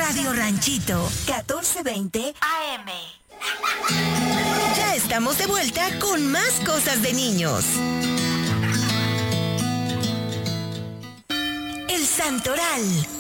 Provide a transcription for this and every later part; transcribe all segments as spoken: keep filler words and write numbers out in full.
Radio Ranchito, catorce veinte A M. Ya estamos de vuelta con más cosas de niños. El Santoral.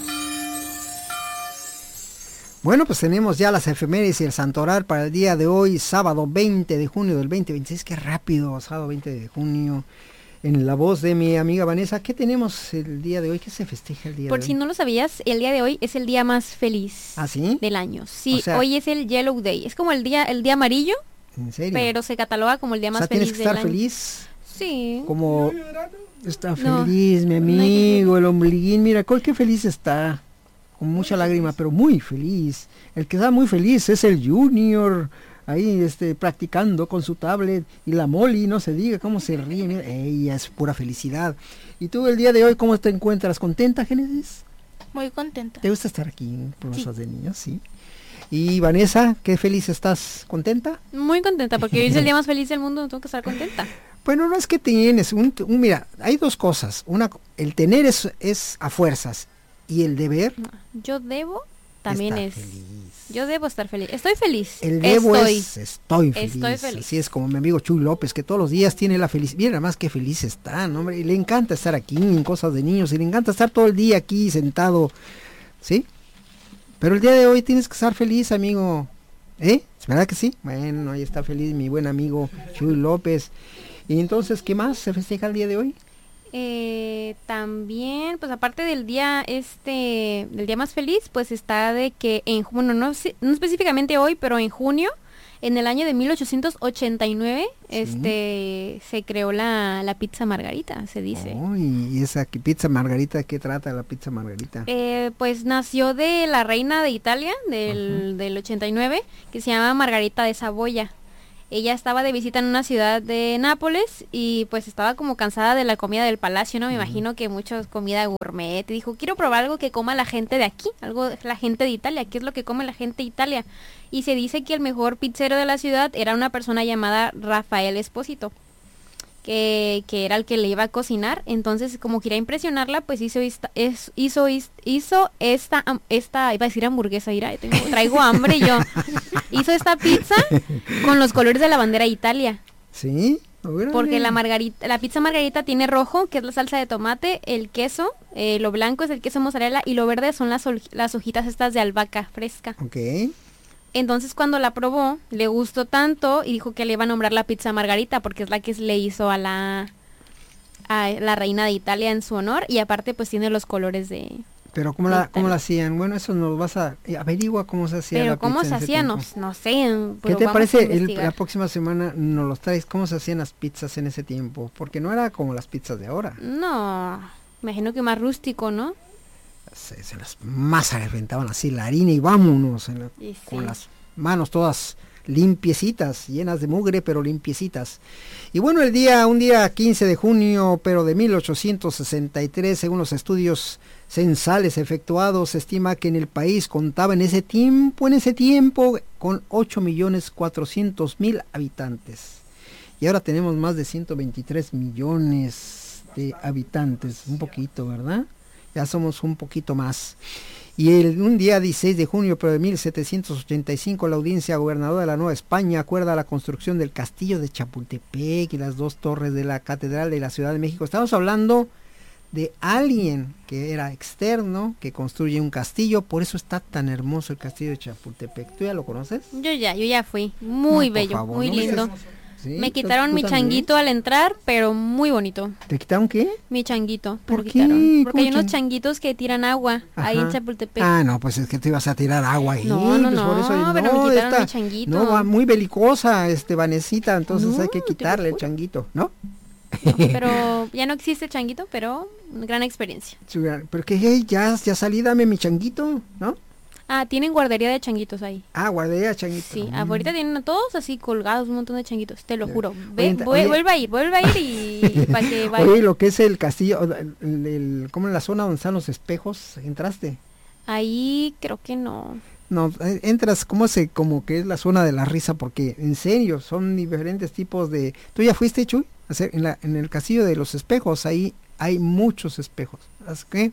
Bueno, pues tenemos ya las efemérides y el santoral para el día de hoy, sábado veinte de junio del veinte veintiséis. Qué rápido, sábado veinte de junio. En la voz de mi amiga Vanessa, ¿qué tenemos el día de hoy? ¿Qué se festeja el día Por de hoy? si no lo sabías, el día de hoy es el día más feliz ¿Ah, sí? del año. Sí, O sea, hoy es el Yellow Day. Es como el día el día amarillo, ¿en serio? pero se cataloga como el día O más sea, feliz tienes que del estar año. feliz. Sí. Como está No, feliz, mi no hay que- amigo, el ombliguín. Mira, cuál qué feliz está. Con mucha lágrima, pero muy feliz. El que está muy feliz es el Junior. Ahí este, practicando con su tablet. Y la Molly, no se diga cómo se ríe. Mira, ella es pura felicidad. ¿Y tú el día de hoy cómo te encuentras? ¿Contenta, Génesis? Muy contenta. ¿Te gusta estar aquí por Sí. cosas de niños? Sí. Y Vanessa, ¿qué feliz estás? ¿Contenta? Muy contenta porque hoy es el día más feliz del mundo, tengo que estar contenta. Bueno, no es que tienes, un, un- mira, hay dos cosas. Una, el tener es, es a fuerzas. Y el deber Yo debo también estar es feliz. Yo debo estar feliz. Estoy feliz. El debo Estoy. es estoy feliz. Estoy feliz. Así es como mi amigo Chuy López, que todos los días tiene la felicidad. Mira más que feliz está, ¿no, hombre? Y le encanta estar aquí en cosas de niños. Y le encanta estar todo el día aquí sentado. ¿Sí? Pero el día de hoy tienes que estar feliz, amigo. ¿Eh? ¿Es verdad que sí? Bueno, ahí está feliz mi buen amigo Chuy López. Y entonces, ¿qué más se festeja el día de hoy? Eh, también, pues aparte del día este, del día más feliz, pues está de que en bueno, no, sé- no específicamente hoy, pero en junio, en el año de mil ochocientos ochenta y nueve, Sí. este, se creó la, la pizza margarita, se dice. Oh, y esa que pizza margarita, ¿qué trata la pizza margarita? Eh, pues nació de la reina de Italia del, del ochenta y nueve, que se llama Margarita de Saboya. Ella estaba de visita en una ciudad de Nápoles y pues estaba como cansada de la comida del palacio, ¿no? Me imagino que mucho comida gourmet. Y dijo, quiero probar algo que coma la gente de aquí, algo de la gente de Italia. ¿Qué es lo que come la gente de Italia? Y se dice que el mejor pizzero de la ciudad era una persona llamada Rafael Espósito, que, que era el que le iba a cocinar. Entonces, como quería impresionarla, pues hizo esta, es, hizo, is- hizo esta, am- esta, iba a decir hamburguesa, mira, tengo- traigo hambre yo. Hizo esta pizza con los colores de la bandera de Italia. ¿Sí? Órale. Porque la margarita, la pizza margarita tiene rojo, que es la salsa de tomate, el queso, eh, lo blanco es el queso mozzarella y lo verde son las, hoj- las hojitas estas de albahaca fresca. Ok. Entonces cuando la probó, le gustó tanto y dijo que le iba a nombrar la pizza margarita porque es la que le hizo a la a la reina de Italia en su honor y aparte pues tiene los colores de... Pero ¿cómo la, de cómo la Italia. hacían? Bueno, eso nos vas a... eh, averigua cómo se hacía Pero la cómo pizza se en ese hacía, no, tiempo. no sé. ¿Qué pero te vamos a parece el- investigar. la próxima semana nos los traes? ¿Cómo se hacían las pizzas en ese tiempo? Porque no era como las pizzas de ahora. No, me imagino que más rústico, ¿no? Se, se las masas le reventaban así la harina y vámonos en la- Y sí. con las manos todas limpiecitas, llenas de mugre, pero limpiecitas. Y bueno, el día, un día quince de junio, pero de mil ochocientos sesenta y tres, según los estudios censales efectuados, se estima que en el país contaba en ese tiempo, en ese tiempo, con ocho millones cuatrocientos mil habitantes. Y ahora tenemos más de ciento veintitrés millones de habitantes, un poquito, ¿verdad? Ya somos un poquito más. Y el, un día dieciséis de junio pero de mil setecientos ochenta y cinco, la audiencia gobernadora de la Nueva España acuerda la construcción del castillo de Chapultepec y las dos torres de la Catedral de la Ciudad de México. Estamos hablando de alguien que era externo, que construye un castillo, por eso está tan hermoso el castillo de Chapultepec. ¿Tú ya lo conoces? Yo ya, yo ya fui. Muy No, por bello, favor, muy no me lindo. digas- ¿Sí? Me ¿Tú- quitaron tú mi también? changuito al entrar, pero muy bonito. ¿Te quitaron qué? Mi changuito. me ¿Por lo qué? quitaron. Porque hay ¿Cómo unos chan- changuitos que tiran agua ahí en Ajá. Chapultepec. Ah, no, pues es que te ibas a tirar agua ahí. No, no, pues por no, eso, pero me quitaron esta- mi changuito. No, va muy belicosa, este, Vanesita, entonces No, hay que te lo quitarle el juro. changuito, ¿no? Pero ya no existe el changuito, pero gran experiencia. Sí, pero que hey, ya, ya salí, dame mi changuito, ¿no? Ah, tienen guardería de changuitos ahí. Ah, guardé a changuito. Sí, Mm. ahorita tienen a todos así colgados, un montón de changuitos, te lo Ya. juro. Oye, Ve, ent- vu- oye. vuelve a ir, vuelve a ir y para que vaya. Oye, lo que es el castillo, el, el- el- ¿cómo en la zona donde están los espejos? ¿Entraste? Ahí creo que no. No, eh, entras, ¿cómo se, como que es la zona de la risa? Porque, en serio, son diferentes tipos de... ¿Tú ya fuiste, Chuy? A hacer- en, la, en el castillo de los espejos, ahí hay muchos espejos. ¿Sabes qué?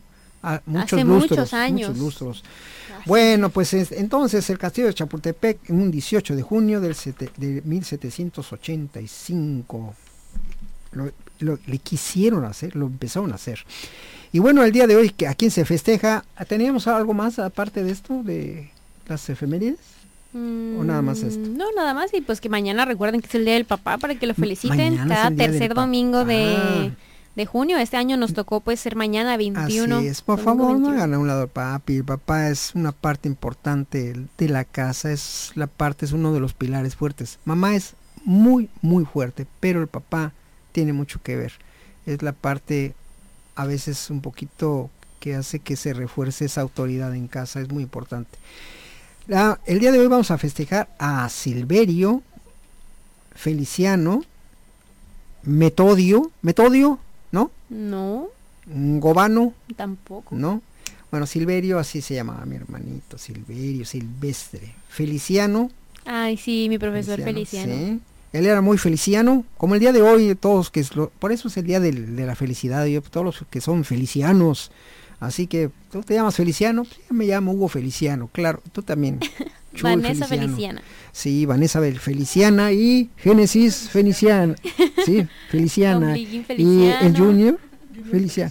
Ah, muchos Hace lustros, muchos años. muchos lustros. Bueno, pues es, entonces el castillo de Chapultepec en un dieciocho de junio del sete, de mil setecientos ochenta y cinco lo, lo, le quisieron hacer, lo empezaron a hacer. Y bueno, el día de hoy, que ¿a quién se festeja? ¿Teníamos algo más aparte de esto, de las efemérides? Mm, ¿O nada más esto? No, nada más. Y pues que mañana recuerden que es el Día del Papá para que lo feliciten. Mañana Cada es el Día del tercer Papá. domingo de, Ah. de junio. Este año nos tocó pues ser mañana veintiuno. Así es, por domingo favor, no veintiuno. hagan a un lado al papi. El papá es una parte importante de la casa, es la parte, es uno de los pilares fuertes. Mamá es muy, muy fuerte, pero el papá tiene mucho que ver. Es la parte a veces un poquito que hace que se refuerce esa autoridad en casa, es muy importante. La, el día de hoy vamos a festejar a Silverio, Feliciano, Metodio, Metodio, ¿no? No, Gobano, tampoco. ¿no? Bueno, Silverio, así se llamaba mi hermanito, Silverio, Silvestre. Feliciano. Ay, sí, mi profesor Feliciano. Sí. Él era muy feliciano, como el día de hoy, todos que es lo, por eso es el día del, de la felicidad, yo, todos los que son felicianos. Así que, ¿tú te llamas Feliciano? Pues yo me llamo Hugo Feliciano, claro, tú también. Chuy Vanessa Feliciano. Feliciana. Sí, Vanessa Feliciana y Génesis Feliciana. Sí, Feliciana. Ombliguín Y Feliciano. el Junior Feliciano.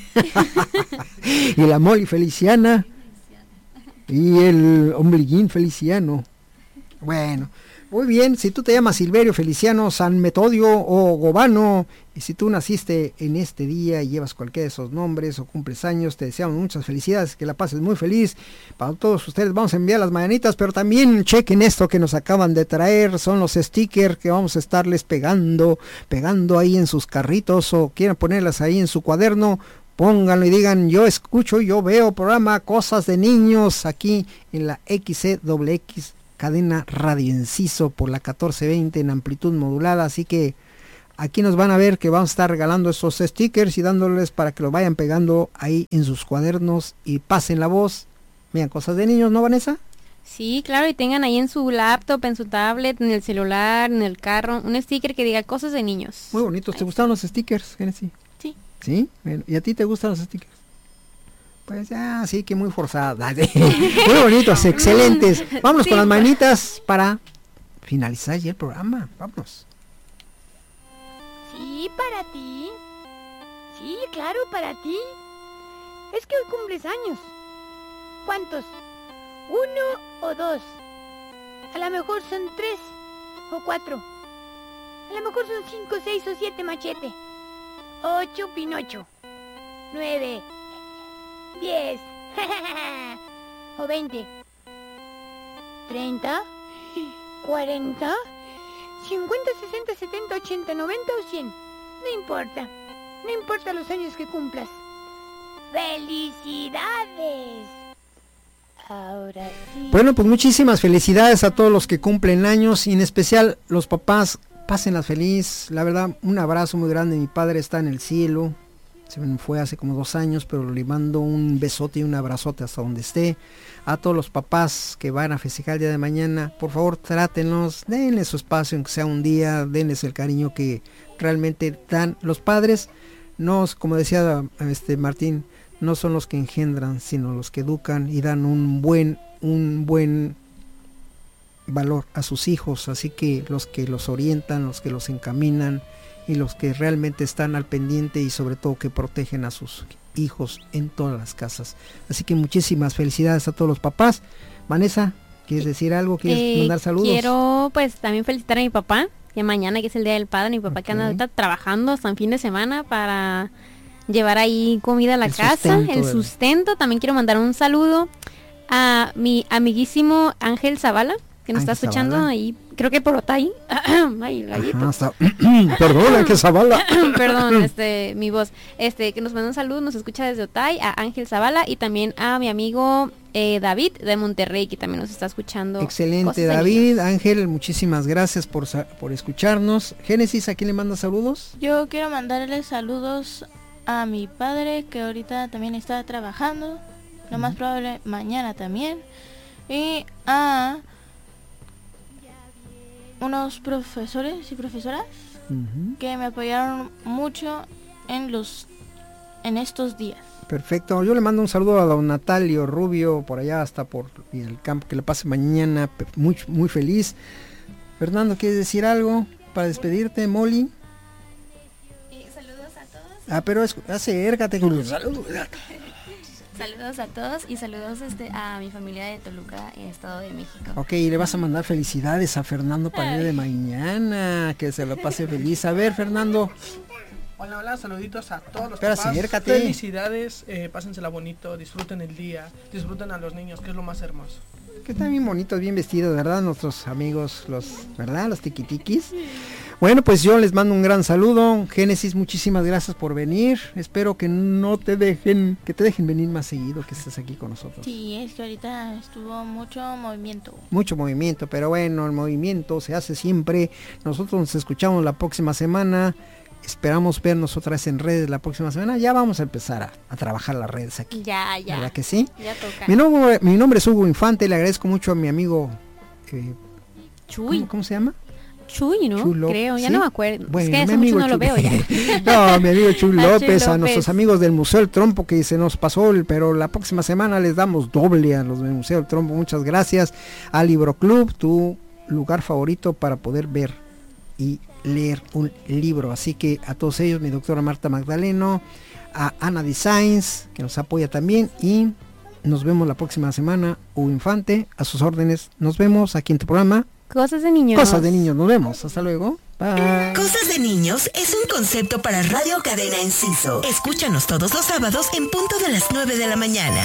Y la Molly Feliciana. Y el Ombliguín Feliciano. Bueno, muy bien, si tú te llamas Silverio Feliciano, San Metodio o Gobano, y si tú naciste en este día y llevas cualquiera de esos nombres o cumples años, te deseamos muchas felicidades, que la pases muy feliz. Para todos ustedes vamos a enviar las mañanitas, pero también chequen esto que nos acaban de traer, son los stickers que vamos a estarles pegando, pegando ahí en sus carritos o quieran ponerlas ahí en su cuaderno. Pónganlo y digan, yo escucho, yo veo programa Cosas de Niños aquí en la X C X X cadena Radio Enciso por la catorce veinte en amplitud modulada, así que aquí nos van a ver que vamos a estar regalando estos stickers y dándoles para que lo vayan pegando ahí en sus cuadernos y pasen la voz. Vean, Cosas de Niños, ¿no, Vanessa? Sí, claro, y tengan ahí en su laptop, en su tablet, en el celular, en el carro, un sticker que diga Cosas de Niños. Muy bonitos. ¿Te gustaron los stickers, Genesis? Sí. ¿Sí? Bueno, ¿y a ti te gustan los stickers? Pues ya, sí, que muy forzada. Muy bonitos, excelentes. Vámonos Sí, con las pues. manitas para finalizar ya el programa. Vámonos. Sí, para ti. Sí, claro, para ti. Es que hoy cumples años. ¿Cuántos? ¿Uno o dos? A lo mejor son tres o cuatro. A lo mejor son cinco, seis o siete, Machete. Ocho, Pinocho. Nueve. Diez. O veinte. Treinta. Cuarenta. cincuenta, sesenta, setenta, ochenta, noventa o cien. No importa. No importa los años que cumplas. ¡Felicidades! Ahora sí. Bueno, pues muchísimas felicidades a todos los que cumplen años y en especial los papás. Pásenlas feliz. La verdad, un abrazo muy grande. Mi padre está en el cielo. Se me fue hace como dos años, pero le mando un besote y un abrazote hasta donde esté. A todos los papás que van a festejar el día de mañana, por favor trátenlos, denles su espacio, aunque sea un día, denles el cariño que realmente dan los padres. No, como decía este Martín, no son los que engendran, sino los que educan y dan un buen, un buen valor a sus hijos. Así que los que los orientan, los que los encaminan y los que realmente están al pendiente y sobre todo que protegen a sus hijos en todas las casas. Así que muchísimas felicidades a todos los papás. Vanessa, ¿quieres decir algo? ¿Quieres Eh, mandar saludos? Quiero pues también felicitar a mi papá, que mañana que es el Día del Padre, mi papá que anda Ok. ahorita trabajando hasta el fin de semana para llevar ahí comida a la El casa, sustento, el ¿verdad? sustento. También quiero mandar un saludo a mi amiguísimo Ángel Zavala, que nos Ángel está escuchando Zavala. ahí, creo que por Otay. Ay, el gallito. Ajá, hasta- Perdón, que Zavala. Perdón, este, mi voz. Este, que nos manda un saludo, nos escucha desde Otay, a Ángel Zavala y también a mi amigo eh, David de Monterrey, que también nos está escuchando. Excelente, Cosas de David, Niños. Ángel, muchísimas gracias por, sa- por escucharnos. Génesis, ¿a quién le manda saludos? Yo quiero mandarle saludos a mi padre que ahorita también está trabajando, lo más probable mañana también, y a unos profesores y profesoras Ujú. que me apoyaron mucho en los en estos días. Perfecto, yo le mando un saludo a don Natalio Rubio, por allá hasta por el campo, que le pase mañana, muy, muy feliz. Fernando, ¿quieres decir algo para despedirte, Molly? Eh, saludos a todos. Ah, pero es, acércate con los saludos. Saludos a todos y saludos este, a mi familia de Toluca, en Estado de México. Ok, y le vas a mandar felicidades a Fernando para el día de mañana, que se lo pase feliz. A ver, Fernando. Hola, hola, saluditos a todos los Espera, papás. acércate. Felicidades, eh, pásensela bonito, disfruten el día, disfruten a los niños, que es lo más hermoso. Que están bien bonitos, bien vestidos, ¿verdad? Nuestros amigos, los, ¿verdad? Los tiquitiquis. Bueno, pues yo les mando un gran saludo. Génesis, muchísimas gracias por venir. Espero que no te dejen, que te dejen venir más seguido, que estés aquí con nosotros. Sí, es que ahorita estuvo mucho movimiento. Mucho movimiento, pero bueno, el movimiento se hace siempre. Nosotros nos escuchamos la próxima semana. Esperamos vernos otra vez en redes la próxima semana. Ya vamos a empezar a, a trabajar las redes aquí. Ya, ya. ¿Verdad que sí? Ya toca. Mi nombre, mi nombre es Hugo Infante. Le agradezco mucho a mi amigo... Eh, Chuy. ¿cómo, ¿Cómo se llama? Chuy, ¿no? Chulo, Creo, ya ¿sí? no me acuerdo. Bueno, es que mi hace amigo mucho no lo Chuy. veo ya. No, mi amigo Chuy A López, Chuy a López. nuestros amigos del Museo del Trompo, que se nos pasó, el, pero la próxima semana les damos doble a los del Museo del Trompo. Muchas gracias. A Libro Club, tu lugar favorito para poder ver y leer un libro. Así que a todos ellos, mi doctora Marta Magdaleno, a Ana Designs, que nos apoya también, y nos vemos la próxima semana. Hugo Infante, a sus órdenes. Nos vemos aquí en tu programa Cosas de niños. Cosas de Niños. Nos vemos. Hasta luego. Bye. Cosas de Niños es un concepto para Radio Cadena Enciso. Escúchanos todos los sábados en punto de las nueve de la mañana.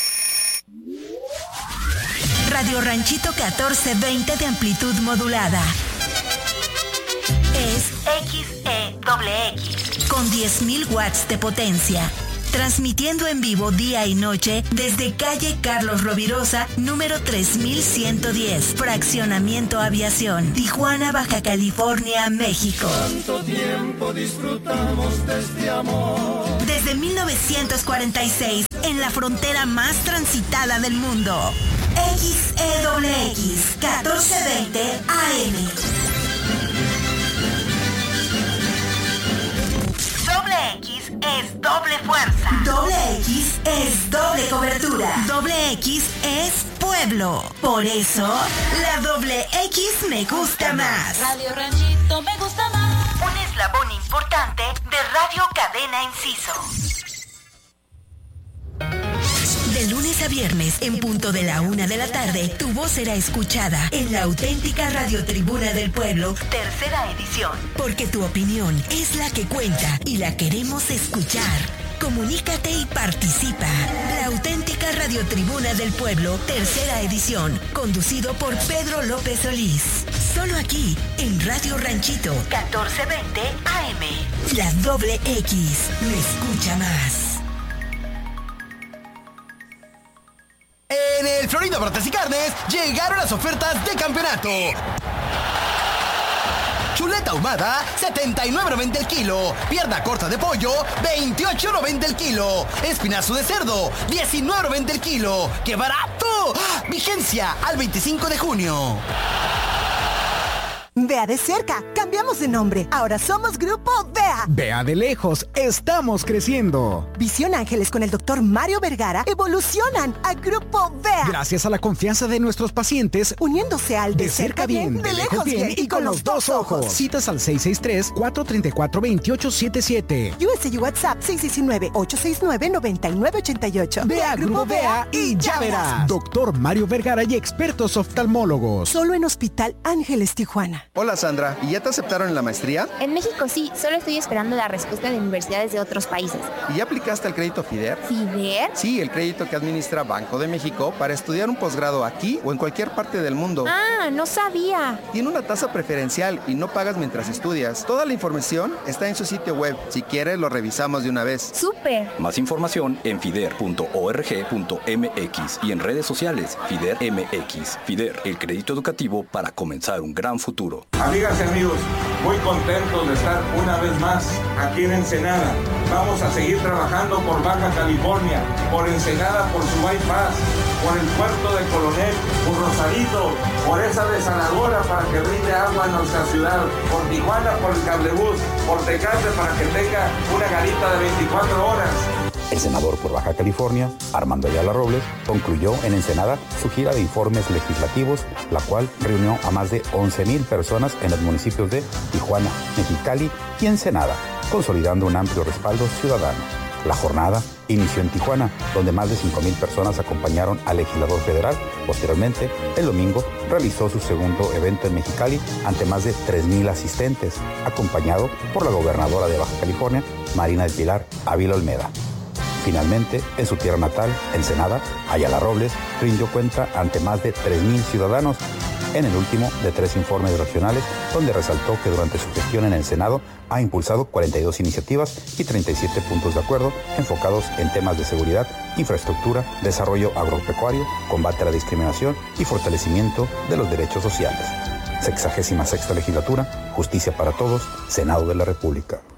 Radio Ranchito catorce veinte de amplitud modulada. Es X E X con diez mil watts de potencia. Transmitiendo en vivo día y noche desde calle Carlos Rovirosa, número tres mil ciento diez, Fraccionamiento Aviación, Tijuana, Baja California, México. ¿Cuánto tiempo disfrutamos de este amor? Desde mil novecientos cuarenta y seis, en la frontera más transitada del mundo. X E X, catorce veinte A M. Doble X es doble fuerza. Doble X es doble cobertura. Doble X es pueblo. Por eso, la doble X me gusta más. Radio Ranchito me gusta más. Un eslabón importante de Radio Cadena Enciso. De lunes a viernes, en punto de la una de la tarde, tu voz será escuchada en la auténtica Radiotribuna del Pueblo, tercera edición. Porque tu opinión es la que cuenta y la queremos escuchar. Comunícate y participa. La auténtica Radiotribuna del Pueblo, tercera edición, conducido por Pedro López Solís. Solo aquí, en Radio Ranchito, catorce veinte A M. La doble X me escucha más. En el Florida Brotes y Carnes llegaron las ofertas de campeonato. Chuleta ahumada, setenta y nueve noventa el kilo. Pierna corta de pollo, veintiocho noventa el kilo. Espinazo de cerdo, diecinueve noventa el kilo. ¡Qué barato! Vigencia al veinticinco de junio. Vea de cerca, cambiamos de nombre. Ahora somos Grupo Vea. Vea de lejos, estamos creciendo. Visión Ángeles con el doctor Mario Vergara evolucionan a Grupo Vea. Gracias a la confianza de nuestros pacientes, uniéndose al de, de cerca bien, de lejos bien y con los dos ojos. Citas al seis seis tres, cuatro tres cuatro, dos ocho siete siete. U S y WhatsApp seis seis nueve, ocho seis nueve, nueve nueve ocho ocho. Vea Grupo Vea y ya verás. Doctor Mario Vergara y expertos oftalmólogos. Solo en Hospital Ángeles Tijuana. Hola Sandra, ¿y ya te aceptaron en la maestría? En México sí, solo estoy esperando la respuesta de universidades de otros países. ¿Y ya aplicaste al crédito FIDER? ¿FIDER? Sí, el crédito que administra Banco de México para estudiar un posgrado aquí o en cualquier parte del mundo. Ah, no sabía. Tiene una tasa preferencial y no pagas mientras estudias. Toda la información está en su sitio web. Si quieres, lo revisamos de una vez. ¡Súper! Más información en fider punto org punto m x y en redes sociales FIDER M X. FIDER, el crédito educativo para comenzar un gran futuro. Amigas y amigos, muy contentos de estar una vez más aquí en Ensenada. Vamos a seguir trabajando por Baja California, por Ensenada, por su bypass, por el puerto de Coronel, por Rosarito, por esa desaladora para que brinde agua a nuestra ciudad, por Tijuana, por el cablebús, por Tecate para que tenga una garita de veinticuatro horas. El senador por Baja California, Armando Ayala Robles, concluyó en Ensenada su gira de informes legislativos, la cual reunió a más de once mil personas en los municipios de Tijuana, Mexicali y Ensenada, consolidando un amplio respaldo ciudadano. La jornada inició en Tijuana, donde más de cinco mil personas acompañaron al legislador federal. Posteriormente, el domingo, realizó su segundo evento en Mexicali ante más de tres mil asistentes, acompañado por la gobernadora de Baja California, Marina del Pilar Ávila Olmeda. Finalmente, en su tierra natal, Ensenada, Ayala Robles rindió cuenta ante más de tres mil ciudadanos en el último de tres informes regionales, donde resaltó que durante su gestión en el Senado ha impulsado cuarenta y dos iniciativas y treinta y siete puntos de acuerdo enfocados en temas de seguridad, infraestructura, desarrollo agropecuario, combate a la discriminación y fortalecimiento de los derechos sociales. Sexagésima sexta legislatura, justicia para todos, Senado de la República.